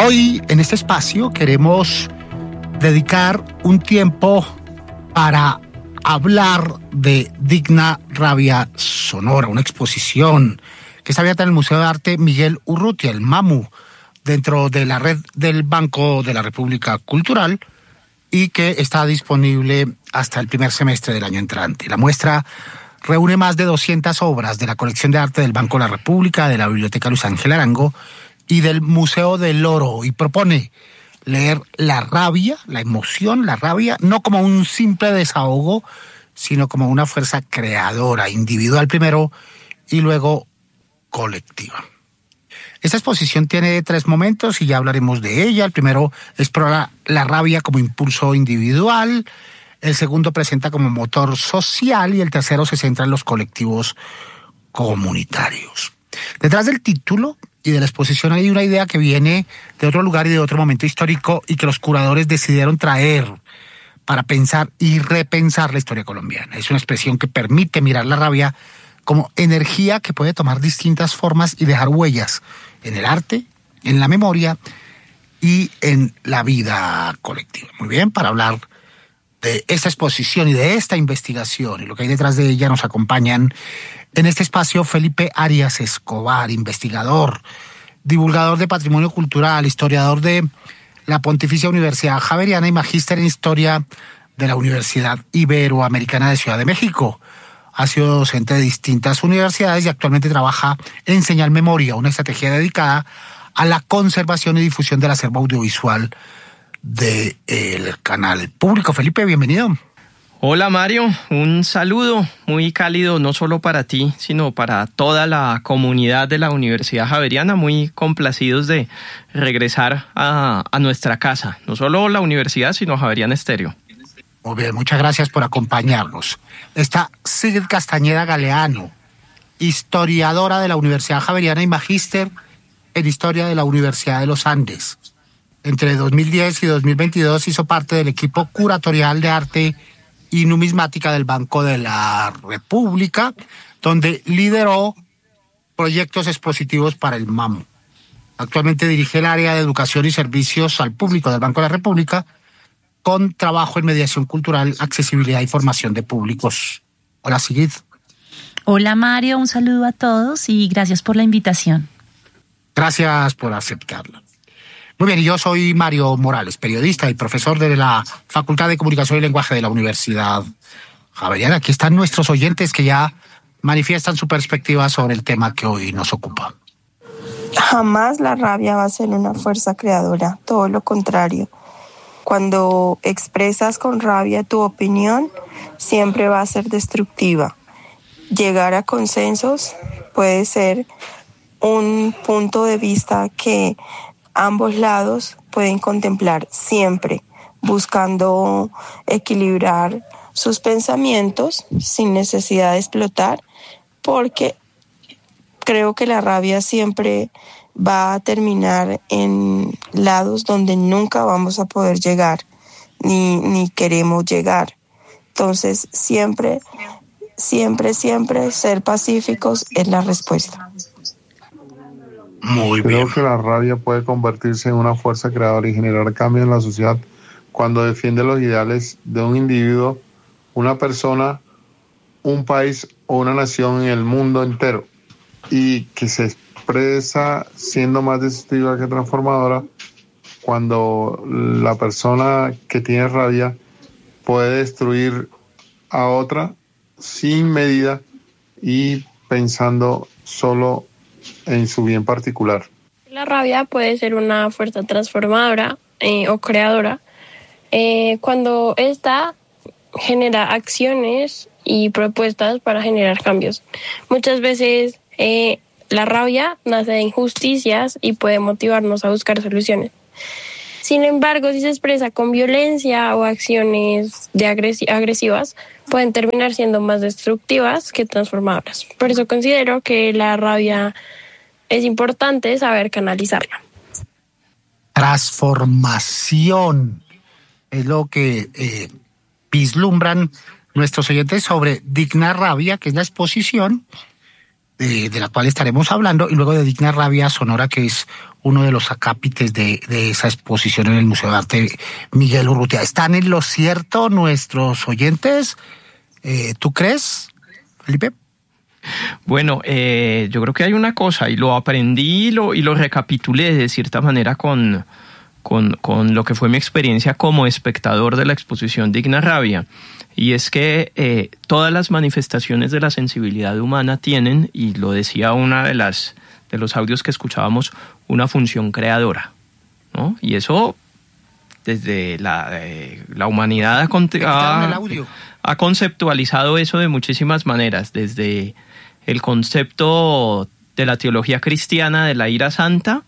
Hoy en este espacio queremos dedicar un tiempo para hablar de Digna Rabia Sonora, una exposición que está abierta en el Museo de Arte Miguel Urrutia, el MAMU, dentro de la red del Banco de la República Cultural y que está disponible hasta el primer semestre del año entrante. La muestra reúne más de 200 obras de la colección de arte del Banco de la República, de la Biblioteca Luis Ángel Arango y del Museo del Oro y propone leer la rabia, la emoción, la rabia, no como un simple desahogo, sino como una fuerza creadora, individual primero y luego colectiva. Esta exposición tiene 3 momentos y ya hablaremos de ella. El primero explora la rabia como impulso individual, el segundo presenta como motor social y el tercero se centra en los colectivos comunitarios. Detrás del título y de la exposición hay una idea que viene de otro lugar y de otro momento histórico y que los curadores decidieron traer para pensar y repensar la historia colombiana. Es una expresión que permite mirar la rabia como energía que puede tomar distintas formas y dejar huellas en el arte, en la memoria y en la vida colectiva. Muy bien, para hablar de esta exposición y de esta investigación y lo que hay detrás de ella nos acompañan en este espacio Felipe Arias Escobar, investigador, divulgador de patrimonio cultural, historiador de la Pontificia Universidad Javeriana y magíster en historia de la Universidad Iberoamericana de Ciudad de México. Ha sido docente de distintas universidades y actualmente trabaja en Señal Memoria, una estrategia dedicada a la conservación y difusión del acervo audiovisual del canal público. Felipe, bienvenido. Hola Mario, un saludo muy cálido no solo para ti, sino para toda la comunidad de la Universidad Javeriana, muy complacidos de regresar a nuestra casa, no solo la universidad, sino Javeriana Estéreo. Muy bien, muchas gracias por acompañarnos. Está Sigrid Castañeda Galeano, historiadora de la Universidad Javeriana y magíster en historia de la Universidad de los Andes. Entre 2010 y 2022 hizo parte del equipo curatorial de arte y numismática del Banco de la República, donde lideró proyectos expositivos para el MAMU. Actualmente dirige el área de educación y servicios al público del Banco de la República, con trabajo en mediación cultural, accesibilidad y formación de públicos. Hola, Sigrid. Hola, Mario. Un saludo a todos y gracias por la invitación. Gracias por aceptarla. Muy bien, y yo soy Mario Morales, periodista y profesor de la Facultad de Comunicación y Lenguaje de la Universidad Javeriana. Aquí están nuestros oyentes que ya manifiestan su perspectiva sobre el tema que hoy nos ocupa. Jamás la rabia va a ser una fuerza creadora, todo lo contrario. Cuando expresas con rabia tu opinión, siempre va a ser destructiva. Llegar a consensos puede ser un punto de vista que ambos lados pueden contemplar siempre, buscando equilibrar sus pensamientos sin necesidad de explotar, porque creo que la rabia siempre va a terminar en lados donde nunca vamos a poder llegar, ni queremos llegar. Entonces, siempre ser pacíficos es la respuesta. Muy bien. Creo que la rabia puede convertirse en una fuerza creadora y generar cambios en la sociedad cuando defiende los ideales de un individuo, una persona, un país o una nación en el mundo entero, y que se expresa siendo más destructiva que transformadora cuando la persona que tiene rabia puede destruir a otra sin medida y pensando solo en su bien particular. La rabia puede ser una fuerza transformadora o creadora cuando ésta genera acciones y propuestas para generar cambios. Muchas veces la rabia nace de injusticias y puede motivarnos a buscar soluciones. Sin embargo, si se expresa con violencia o acciones agresivas, pueden terminar siendo más destructivas que transformadoras. Por eso considero que la rabia es importante saber canalizarla. Transformación es lo que vislumbran nuestros oyentes sobre Digna Rabia, que es la exposición de la cual estaremos hablando, y luego de Digna Rabia Sonora, que es uno de los acápites de esa exposición en el Museo de Arte Miguel Urrutia. ¿Están en lo cierto nuestros oyentes? ¿Tú crees, Felipe? Bueno, yo creo que hay una cosa, y lo aprendí y lo recapitulé de cierta manera con lo que fue mi experiencia como espectador de la exposición Digna Rabia. Y es que todas las manifestaciones de la sensibilidad humana tienen, y lo decía una de los audios que escuchábamos, una función creadora, ¿no? Y eso desde la humanidad ha conceptualizado eso de muchísimas maneras, desde el concepto de la teología cristiana de la ira santa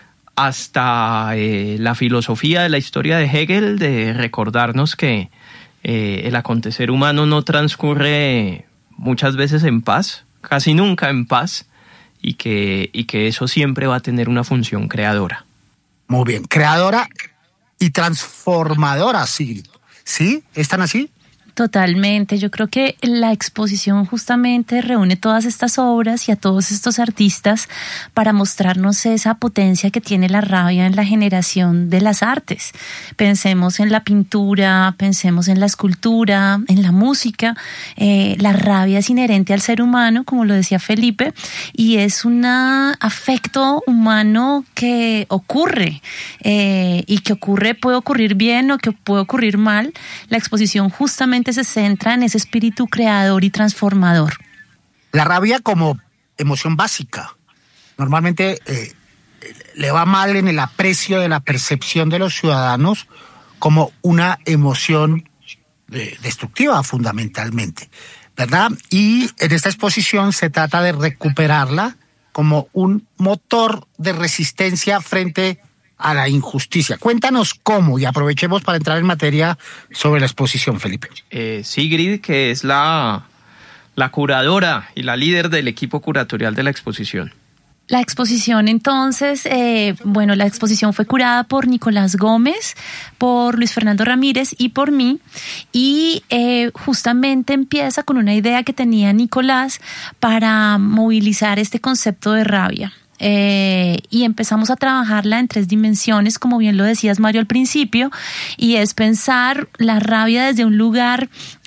hasta la filosofía de la historia de Hegel, de recordarnos que el acontecer humano no transcurre muchas veces en paz, casi nunca en paz, y que eso siempre va a tener una función creadora. Muy bien, creadora y transformadora, Sigrid. ¿Sí? ¿Están así? Totalmente, yo creo que la exposición justamente reúne todas estas obras y a todos estos artistas para mostrarnos esa potencia que tiene la rabia en la generación de las artes. Pensemos en la pintura, pensemos en la escultura, en la música. La rabia es inherente al ser humano, como lo decía Felipe, y es un afecto humano que ocurre y que puede ocurrir bien o que puede ocurrir mal. La exposición justamente se centra en ese espíritu creador y transformador. La rabia como emoción básica. Normalmente le va mal en el aprecio de la percepción de los ciudadanos como una emoción destructiva fundamentalmente, ¿verdad? Y en esta exposición se trata de recuperarla como un motor de resistencia frente a la injusticia. Cuéntanos cómo, y aprovechemos para entrar en materia sobre la exposición, Felipe. Sigrid, que es la curadora y la líder del equipo curatorial de la exposición. La exposición entonces, la exposición fue curada por Nicolás Gómez, por Luis Fernando Ramírez y por mí, y justamente empieza con una idea que tenía Nicolás para movilizar este concepto de rabia. Y empezamos a trabajarla en 3 dimensiones, como bien lo decías, Mario, al principio, y es pensar la rabia desde un lugar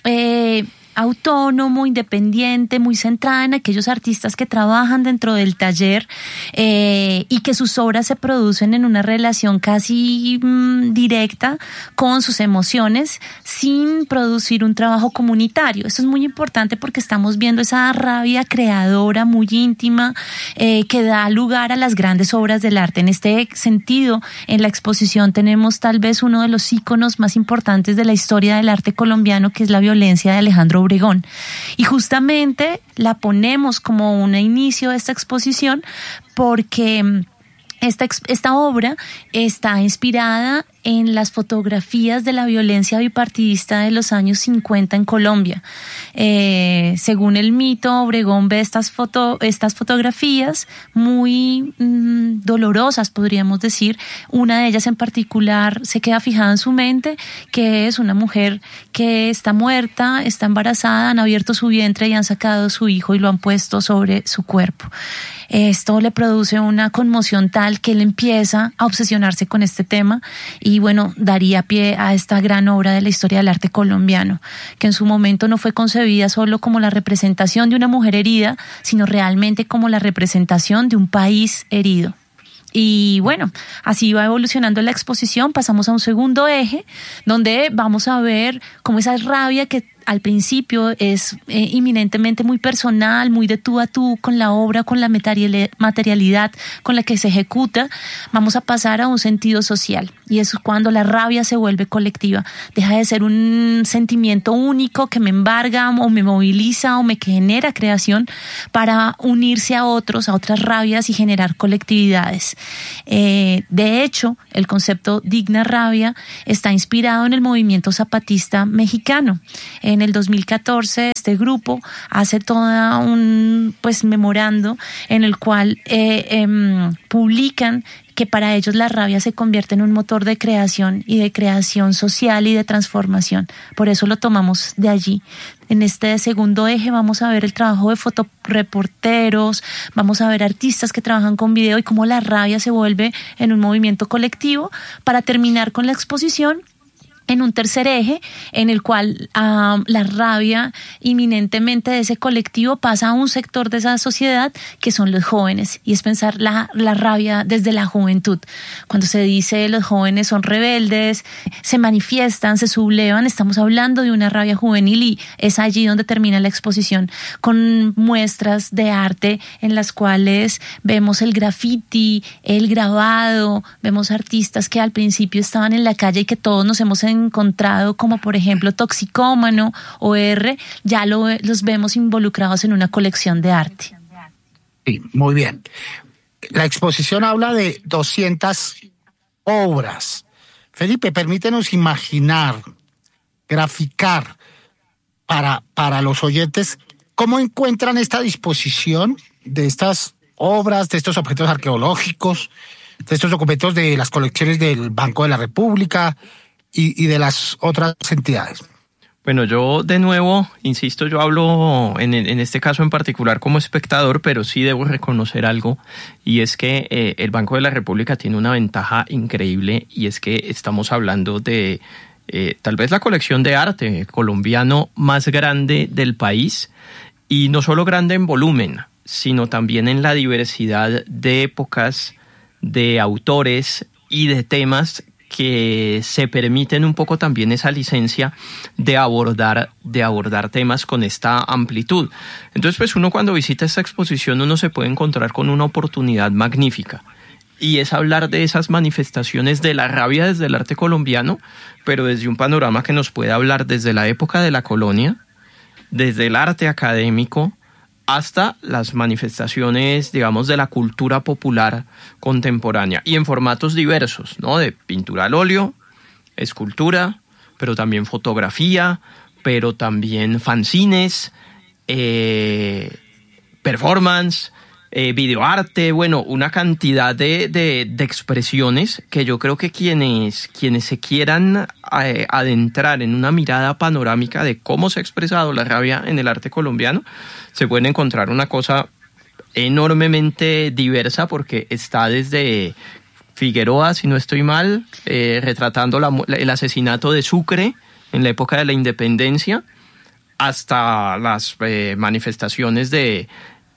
autónomo, independiente, muy centrada en aquellos artistas que trabajan dentro del taller y que sus obras se producen en una relación casi directa con sus emociones sin producir un trabajo comunitario. Esto es muy importante porque estamos viendo esa rabia creadora muy íntima que da lugar a las grandes obras del arte. En este sentido, en la exposición tenemos tal vez uno de los íconos más importantes de la historia del arte colombiano, que es la violencia de Alejandro Obregón. Y justamente la ponemos como un inicio de esta exposición porque esta obra está inspirada en las fotografías de la violencia bipartidista de los años 50 en Colombia. Según el mito, Obregón ve estas fotografías muy dolorosas, podríamos decir. Una de ellas en particular se queda fijada en su mente, que es una mujer que está muerta, está embarazada, han abierto su vientre y han sacado a su hijo y lo han puesto sobre su cuerpo. Esto le produce una conmoción tal que él empieza a obsesionarse con este tema y bueno, daría pie a esta gran obra de la historia del arte colombiano, que en su momento no fue concebida solo como la representación de una mujer herida, sino realmente como la representación de un país herido. Y bueno, así va evolucionando la exposición. Pasamos a un segundo eje donde vamos a ver cómo esa rabia que al principio es inminentemente muy personal, muy de tú a tú con la obra, con la materialidad con la que se ejecuta, vamos a pasar a un sentido social. Y eso es cuando la rabia se vuelve colectiva. Deja de ser un sentimiento único que me embarga o me moviliza o me genera creación para unirse a otras rabias y generar colectividades. De hecho, el concepto Digna Rabia está inspirado en el movimiento zapatista mexicano. En el 2014 este grupo hace toda un memorando en el cual publican que para ellos la rabia se convierte en un motor de creación social y de transformación. Por eso lo tomamos de allí. En este segundo eje vamos a ver el trabajo de fotoreporteros, vamos a ver artistas que trabajan con video y cómo la rabia se vuelve en un movimiento colectivo, para terminar con la exposición en un tercer eje en el cual la rabia inminentemente de ese colectivo pasa a un sector de esa sociedad que son los jóvenes, y es pensar la rabia desde la juventud. Cuando se dice los jóvenes son rebeldes, se manifiestan, se sublevan, estamos hablando de una rabia juvenil, y es allí donde termina la exposición con muestras de arte en las cuales vemos el graffiti, el grabado, vemos artistas que al principio estaban en la calle y que todos nos hemos encontrado, como por ejemplo Toxicómano o R, ya los vemos involucrados en una colección de arte. Sí, muy bien. La exposición habla de 200 obras. Felipe, permítenos imaginar, graficar para los oyentes cómo encuentran esta disposición de estas obras, de estos objetos arqueológicos, de estos documentos de las colecciones del Banco de la República y de las otras entidades. Bueno, yo de nuevo, insisto, yo hablo en este caso en particular como espectador, pero sí debo reconocer algo, y es que el Banco de la República tiene una ventaja increíble, y es que estamos hablando de tal vez la colección de arte colombiano más grande del país, y no solo grande en volumen, sino también en la diversidad de épocas, de autores y de temas que se permiten un poco también esa licencia de abordar temas con esta amplitud. Entonces, pues uno cuando visita esta exposición, uno se puede encontrar con una oportunidad magnífica, y es hablar de esas manifestaciones de la rabia desde el arte colombiano, pero desde un panorama que nos puede hablar desde la época de la colonia, desde el arte académico, hasta las manifestaciones, digamos, de la cultura popular contemporánea, y en formatos diversos, ¿no? De pintura al óleo, escultura, pero también fotografía, pero también fanzines, performance, videoarte, bueno, una cantidad de expresiones que yo creo que quienes se quieran adentrar en una mirada panorámica de cómo se ha expresado la rabia en el arte colombiano, se pueden encontrar una cosa enormemente diversa, porque está desde Figueroa, si no estoy mal, retratando el asesinato de Sucre en la época de la independencia, hasta las manifestaciones de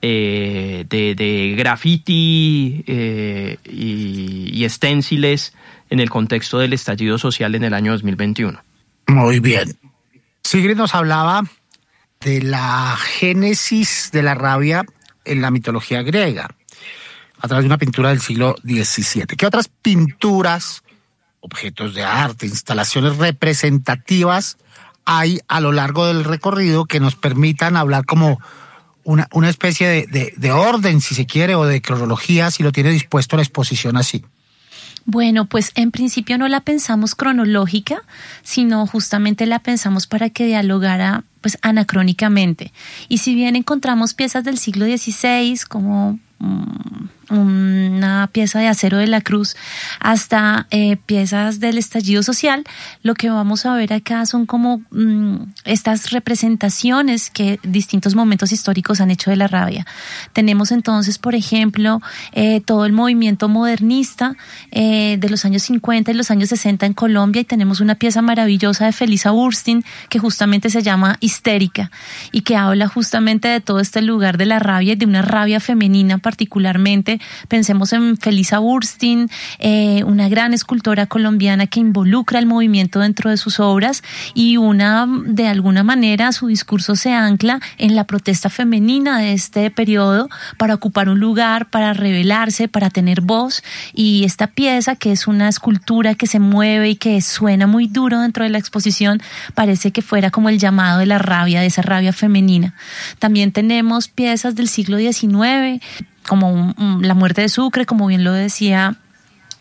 graffiti y esténciles en el contexto del estallido social en el año 2021. Muy bien. Sigrid nos hablaba de la génesis de la rabia en la mitología griega, a través de una pintura del siglo XVII. ¿Qué otras pinturas, objetos de arte, instalaciones representativas hay a lo largo del recorrido que nos permitan hablar como una especie de orden, si se quiere, o de cronología, si lo tiene dispuesto la exposición así? Bueno, pues en principio no la pensamos cronológica, sino justamente la pensamos para que dialogara pues anacrónicamente. Y si bien encontramos piezas del siglo XVI, como una pieza de Acero de la Cruz, hasta piezas del estallido social, lo que vamos a ver acá son como estas representaciones que distintos momentos históricos han hecho de la rabia. Tenemos entonces, por ejemplo, todo el movimiento modernista de los años 50 y los años 60 en Colombia, y tenemos una pieza maravillosa de Felisa Burstyn que justamente se llama Histérica, y que habla justamente de todo este lugar de la rabia y de una rabia femenina particularmente. Pensemos en Felisa Burstyn, una gran escultora colombiana que involucra el movimiento dentro de sus obras, y de alguna manera su discurso se ancla en la protesta femenina de este periodo para ocupar un lugar, para rebelarse, para tener voz. Y esta pieza, que es una escultura que se mueve y que suena muy duro dentro de la exposición, parece que fuera como el llamado de la rabia, de esa rabia femenina. También tenemos piezas del siglo XIX, como la muerte de Sucre, como bien lo decía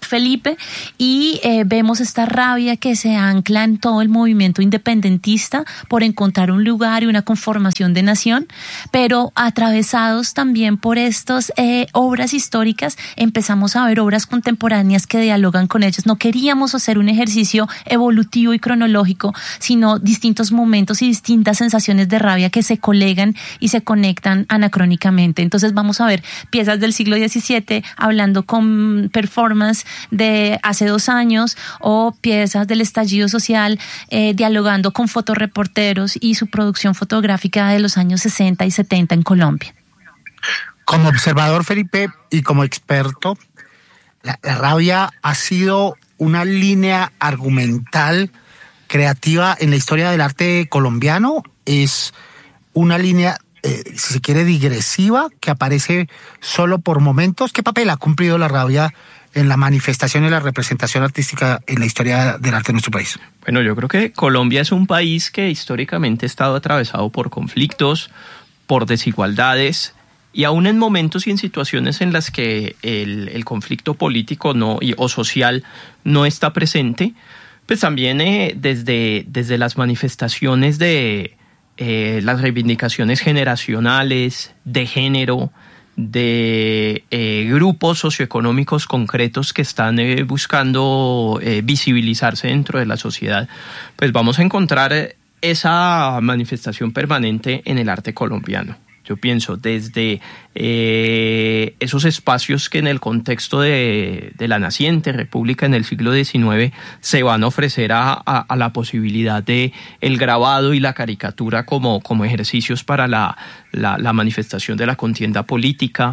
Felipe, y vemos esta rabia que se ancla en todo el movimiento independentista por encontrar un lugar y una conformación de nación, pero atravesados también por estas obras históricas, empezamos a ver obras contemporáneas que dialogan con ellas. No queríamos hacer un ejercicio evolutivo y cronológico, sino distintos momentos y distintas sensaciones de rabia que se colegan y se conectan anacrónicamente. Entonces vamos a ver piezas del siglo XVII hablando con performance de hace 2 años, o piezas del estallido social dialogando con fotoreporteros y su producción fotográfica de los años 60 y 70 en Colombia. Como observador, Felipe, y como experto, la rabia ha sido una línea argumental creativa en la historia del arte colombiano. Es una línea, si se quiere, digresiva, que aparece solo por momentos. ¿Qué papel ha cumplido la rabia en la manifestación y la representación artística en la historia del arte de nuestro país? Bueno, yo creo que Colombia es un país que históricamente ha estado atravesado por conflictos, por desigualdades, y aún en momentos y en situaciones en las que el conflicto político o social no está presente, pues también desde las manifestaciones de las reivindicaciones generacionales, de género, de grupos socioeconómicos concretos que están buscando visibilizarse dentro de la sociedad, pues vamos a encontrar esa manifestación permanente en el arte colombiano. Yo pienso desde esos espacios que en el contexto de la naciente república en el siglo XIX se van a ofrecer a la posibilidad de el grabado y la caricatura como ejercicios para la manifestación de la contienda política,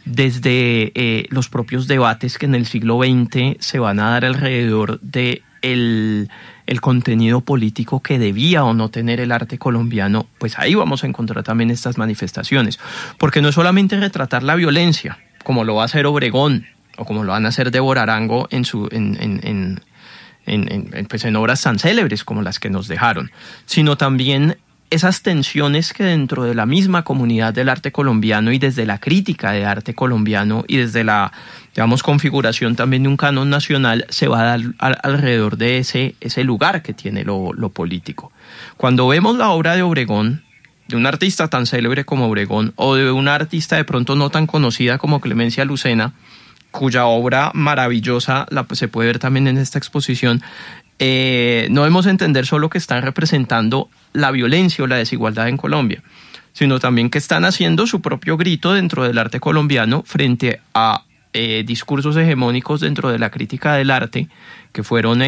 desde los propios debates que en el siglo XX se van a dar alrededor de el contenido político que debía o no tener el arte colombiano. Pues ahí vamos a encontrar también estas manifestaciones, porque no es solamente retratar la violencia, como lo va a hacer Obregón o como lo van a hacer Débora Arango en obras tan célebres como las que nos dejaron, sino también esas tensiones que dentro de la misma comunidad del arte colombiano y desde la crítica de arte colombiano y desde la, digamos, configuración también de un canon nacional se va a dar alrededor de ese lugar que tiene lo político. Cuando vemos la obra de Obregón, de un artista tan célebre como Obregón, o de una artista de pronto no tan conocida como Clemencia Lucena, cuya obra maravillosa se puede ver también en esta exposición, no debemos entender solo que están representando la violencia o la desigualdad en Colombia, sino también que están haciendo su propio grito dentro del arte colombiano frente a discursos hegemónicos dentro de la crítica del arte, que fueron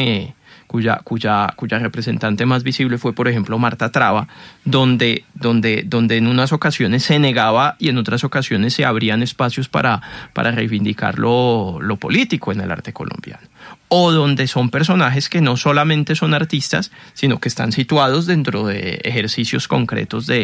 cuya representante más visible fue, por ejemplo, Marta Traba, donde en unas ocasiones se negaba y en otras ocasiones se abrían espacios para reivindicar lo político en el arte colombiano. O donde son personajes que no solamente son artistas, sino que están situados dentro de ejercicios concretos de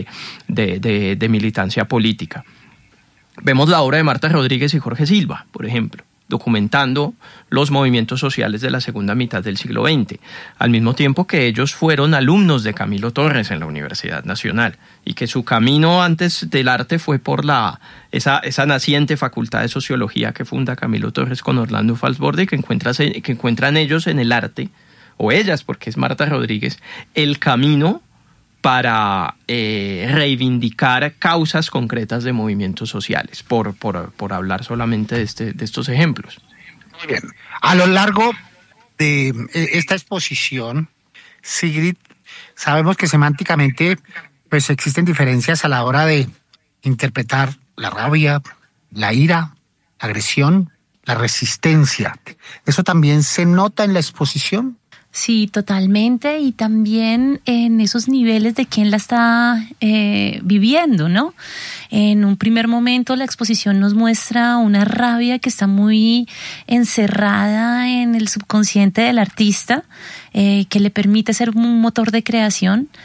militancia política. Vemos la obra de Marta Rodríguez y Jorge Silva, por ejemplo, documentando los movimientos sociales de la segunda mitad del siglo XX, al mismo tiempo que ellos fueron alumnos de Camilo Torres en la Universidad Nacional, y que su camino antes del arte fue por esa naciente facultad de sociología que funda Camilo Torres con Orlando Falsborda, y que encuentran ellos en el arte, o ellas, porque es Marta Rodríguez, el camino para reivindicar causas concretas de movimientos sociales, por hablar solamente de estos ejemplos. Muy bien. A lo largo de esta exposición, Sigrid, sabemos que semánticamente pues existen diferencias a la hora de interpretar la rabia, la ira, la agresión, la resistencia. ¿Eso también se nota en la exposición? Sí, totalmente, y también en esos niveles de quién la está viviendo, ¿no? En un primer momento la exposición nos muestra una rabia que está muy encerrada en el subconsciente del artista, que le permite ser un motor de creación,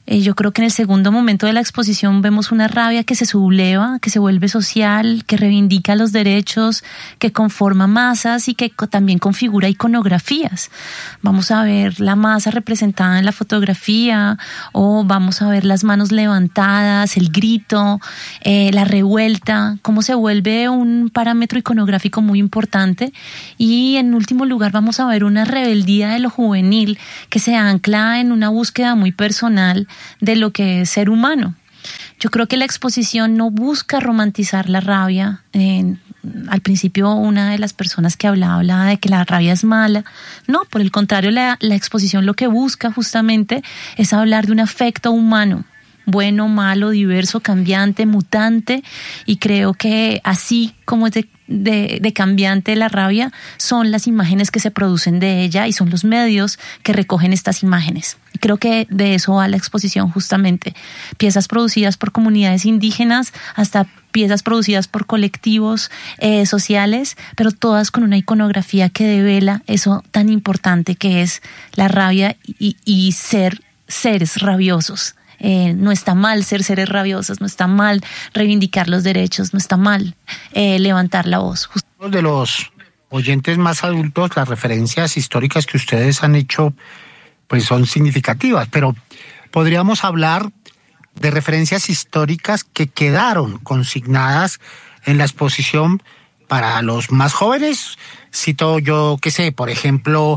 Yo creo que en el segundo momento de la exposición vemos una rabia que se subleva, que se vuelve social, que reivindica los derechos, que conforma masas y que también configura iconografías. Vamos a ver la masa representada en la fotografía, o vamos a ver las manos levantadas, el grito, la revuelta, cómo se vuelve un parámetro iconográfico muy importante. Y en último lugar vamos a ver una rebeldía de lo juvenil que se ancla en una búsqueda muy personal de lo que es ser humano. Yo creo que la exposición no busca romantizar la rabia. Al principio una de las personas que hablaba de que la rabia es mala. No, por el contrario, la exposición lo que busca justamente es hablar de un afecto humano, bueno, malo, diverso, cambiante, mutante, y creo que así como es de cambiante la rabia, son las imágenes que se producen de ella y son los medios que recogen estas imágenes. Y creo que de eso va la exposición justamente. Piezas producidas por comunidades indígenas hasta piezas producidas por colectivos sociales, pero todas con una iconografía que devela eso tan importante que es la rabia y ser seres rabiosos. No está mal ser seres rabiosos, no está mal reivindicar los derechos, no está mal levantar la voz. De los oyentes más adultos, las referencias históricas que ustedes han hecho pues son significativas, pero podríamos hablar de referencias históricas que quedaron consignadas en la exposición para los más jóvenes. Cito yo, qué sé, por ejemplo,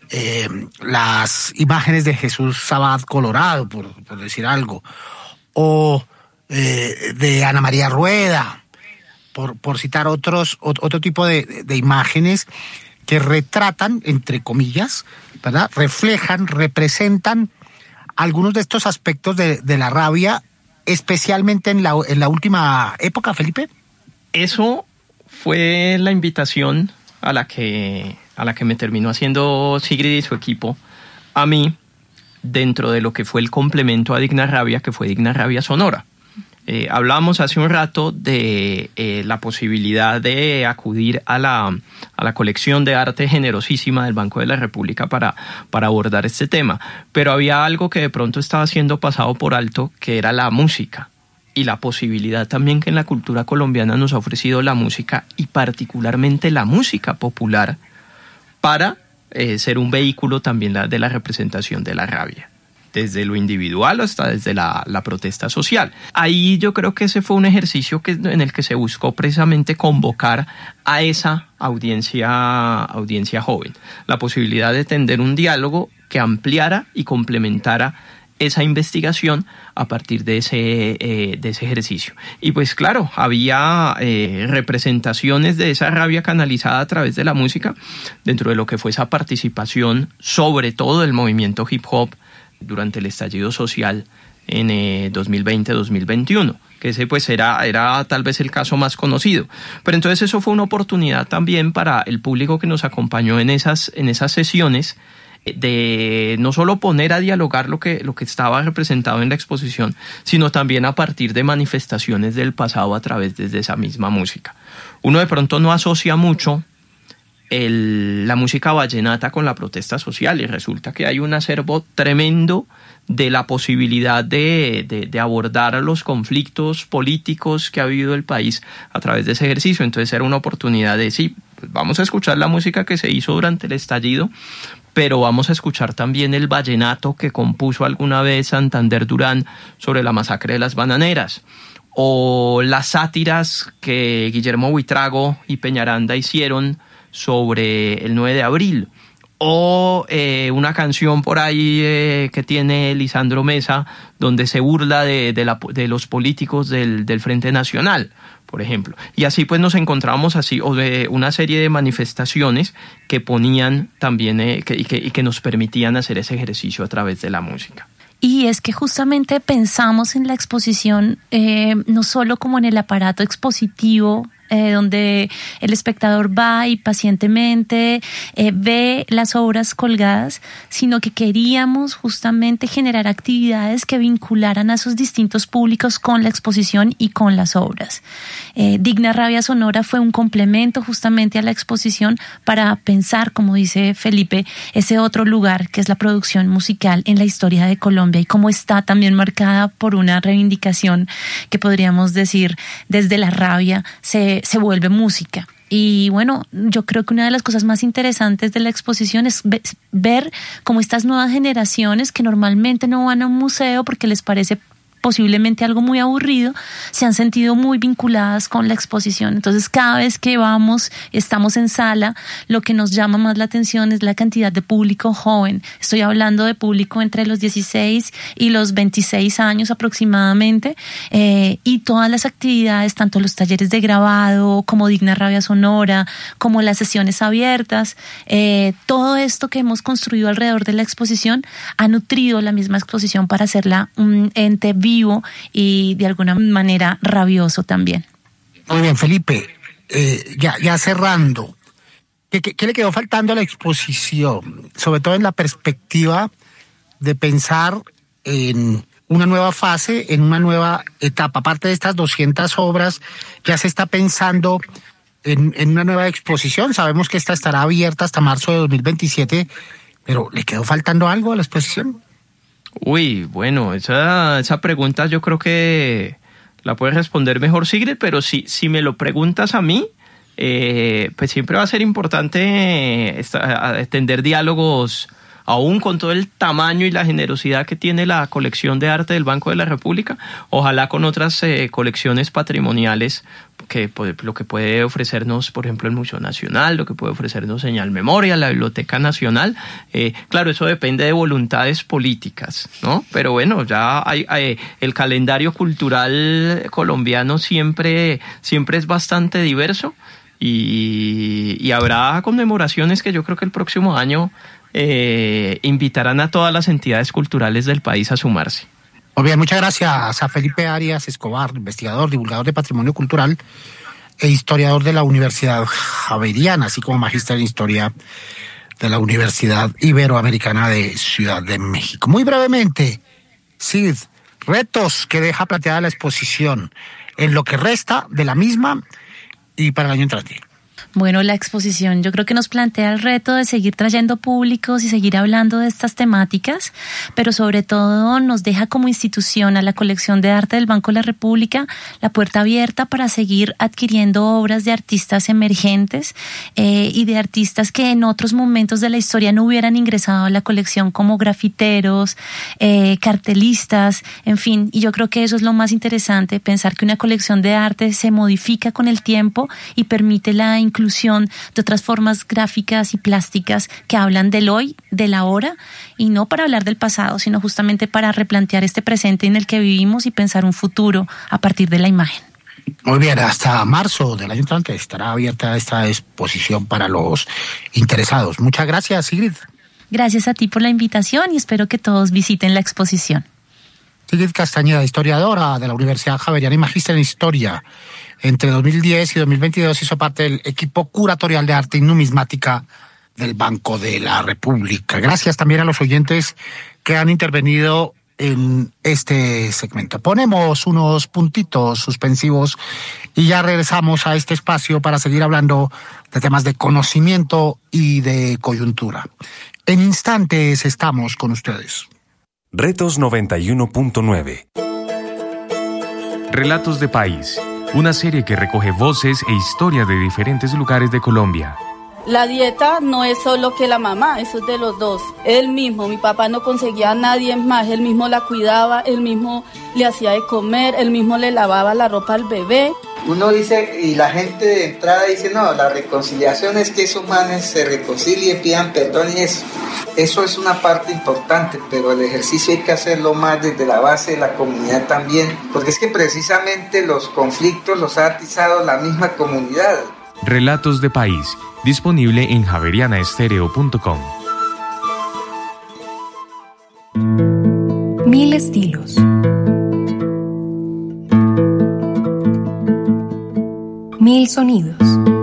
las imágenes de Jesús Sabat Colorado, por decir algo, o de Ana María Rueda, por citar otro tipo de imágenes que retratan, entre comillas, ¿verdad? Reflejan, representan algunos de estos aspectos de la rabia, especialmente en la última época, Felipe. Eso fue la invitación a la que me terminó haciendo Sigrid y su equipo a mí, dentro de lo que fue el complemento a Digna Rabia, que fue Digna Rabia Sonora. Hablábamos hace un rato de la posibilidad de acudir a la colección de arte generosísima del Banco de la República para abordar este tema, pero había algo que de pronto estaba siendo pasado por alto, que era la música. Y la posibilidad también que en la cultura colombiana nos ha ofrecido la música, y particularmente la música popular, para ser un vehículo también de la representación de la rabia, desde lo individual hasta desde la protesta social. Ahí yo creo que ese fue un ejercicio en el que se buscó precisamente convocar a esa audiencia joven, la posibilidad de tender un diálogo que ampliara y complementara esa investigación a partir de ese ejercicio. Y pues claro, había representaciones de esa rabia canalizada a través de la música dentro de lo que fue esa participación, sobre todo del movimiento hip hop durante el estallido social en 2020-2021, que ese pues era tal vez el caso más conocido. Pero entonces eso fue una oportunidad también para el público que nos acompañó en esas sesiones, de no solo poner a dialogar lo que estaba representado en la exposición, sino también a partir de manifestaciones del pasado a través de esa misma música. Uno de pronto no asocia mucho la música vallenata con la protesta social, y resulta que hay un acervo tremendo de la posibilidad de abordar los conflictos políticos que ha vivido el país a través de ese ejercicio. Entonces era una oportunidad de sí, pues vamos a escuchar la música que se hizo durante el estallido, pero vamos a escuchar también el vallenato que compuso alguna vez Santander Durán sobre la masacre de las bananeras, o las sátiras que Guillermo Buitrago y Peñaranda hicieron sobre el 9 de abril, o una canción por ahí que tiene Lisandro Mesa, donde se burla de los políticos del Frente Nacional, por ejemplo. Y así pues nos encontramos así, o de una serie de manifestaciones que ponían también y que nos permitían hacer ese ejercicio a través de la música. Y es que justamente pensamos en la exposición no solo como en el aparato expositivo donde el espectador va y pacientemente ve las obras colgadas, sino que queríamos justamente generar actividades que vincularan a esos distintos públicos con la exposición y con las obras. Digna Rabia Sonora fue un complemento justamente a la exposición para pensar, como dice Felipe, ese otro lugar que es la producción musical en la historia de Colombia y cómo está también marcada por una reivindicación que podríamos decir desde la rabia se vuelve música. Y bueno, yo creo que una de las cosas más interesantes de la exposición es ver cómo estas nuevas generaciones que normalmente no van a un museo porque les parece posiblemente algo muy aburrido, se han sentido muy vinculadas con la exposición. Entonces, cada vez que estamos en sala, lo que nos llama más la atención es la cantidad de público joven. Estoy hablando de público entre los 16 y los 26 años aproximadamente, y todas las actividades, tanto los talleres de grabado, como Digna Rabia Sonora, como las sesiones abiertas, todo esto que hemos construido alrededor de la exposición ha nutrido la misma exposición para hacerla un ente vivo y de alguna manera rabioso también. Muy bien, Felipe, ya cerrando, ¿qué le quedó faltando a la exposición? Sobre todo en la perspectiva de pensar en una nueva fase, en una nueva etapa. Aparte de estas 200 obras, ya se está pensando en una nueva exposición. Sabemos que esta estará abierta hasta marzo de 2027, pero ¿le quedó faltando algo a la exposición? Uy, bueno, esa pregunta yo creo que la puede responder mejor Sigrid, pero si me lo preguntas a mí, pues siempre va a ser importante tender diálogos, aún con todo el tamaño y la generosidad que tiene la colección de arte del Banco de la República, ojalá con otras colecciones patrimoniales, que lo que puede ofrecernos, por ejemplo, el Museo Nacional, lo que puede ofrecernos Señal Memoria, la Biblioteca Nacional. Claro, eso depende de voluntades políticas, ¿no? Pero bueno, ya hay el calendario cultural colombiano siempre es bastante diverso y habrá conmemoraciones que yo creo que el próximo año invitarán a todas las entidades culturales del país a sumarse. Muy bien, muchas gracias a Felipe Arias Escobar, investigador, divulgador de patrimonio cultural e historiador de la Universidad Javeriana, así como magíster en historia de la Universidad Iberoamericana de Ciudad de México. Muy brevemente, Sid, retos que deja planteada la exposición en lo que resta de la misma y para el año entrante. Bueno, la exposición yo creo que nos plantea el reto de seguir trayendo públicos y seguir hablando de estas temáticas, pero sobre todo nos deja como institución a la colección de arte del Banco de la República la puerta abierta para seguir adquiriendo obras de artistas emergentes y de artistas que en otros momentos de la historia no hubieran ingresado a la colección, como grafiteros, cartelistas, en fin. Y yo creo que eso es lo más interesante, pensar que una colección de arte se modifica con el tiempo y permite la inclusión de otras formas gráficas y plásticas que hablan del hoy, del ahora, y no para hablar del pasado, sino justamente para replantear este presente en el que vivimos y pensar un futuro a partir de la imagen. Muy bien, hasta marzo del año entrante estará abierta esta exposición para los interesados. Muchas gracias, Sigrid. Gracias a ti por la invitación y espero que todos visiten la exposición. Sigrid Castañeda, historiadora de la Universidad Javeriana y magíster en historia. Entre 2010 y 2022 hizo parte del equipo curatorial de arte y numismática del Banco de la República. Gracias también a los oyentes que han intervenido en este segmento. Ponemos unos puntitos suspensivos y ya regresamos a este espacio para seguir hablando de temas de conocimiento y de coyuntura. En instantes estamos con ustedes. Retos 91.9. Relatos de País. Una serie que recoge voces e historias de diferentes lugares de Colombia. La dieta no es solo que la mamá, eso es de los dos. Él mismo, mi papá no conseguía a nadie más, él mismo la cuidaba, él mismo le hacía de comer, él mismo le lavaba la ropa al bebé. Uno dice, y la gente de entrada dice, no, la reconciliación es que esos manes se reconcilien, pidan perdón y eso. Eso es una parte importante, pero el ejercicio hay que hacerlo más desde la base de la comunidad también, porque es que precisamente los conflictos los ha atizado la misma comunidad. Relatos de País, disponible en javerianaestereo.com. Mil estilos. 1000 sonidos.